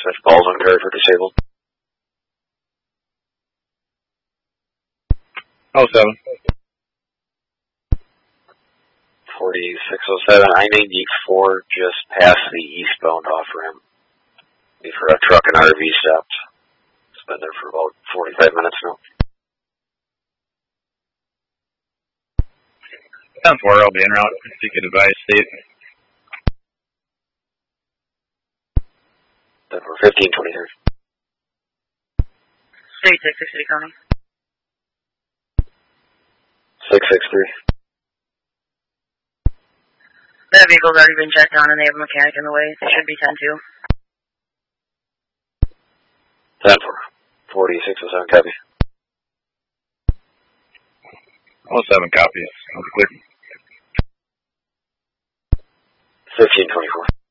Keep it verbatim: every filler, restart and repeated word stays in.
Smith balls on guard for disabled. Oh seven. forty-six oh seven, I ninety-four, just past the eastbound off ramp. For a truck and R V stopped. It's been there for about forty-five minutes now. ten four, I'll be en route. If you could advise state. ten four, fifteen twenty-three. State six six three County. six six three. That vehicle's already been checked on and they have a mechanic in the way. It should be ten two. ten four, forty-six oh seven, copy. oh seven, copy. I'll be clear. fifteen twenty-four.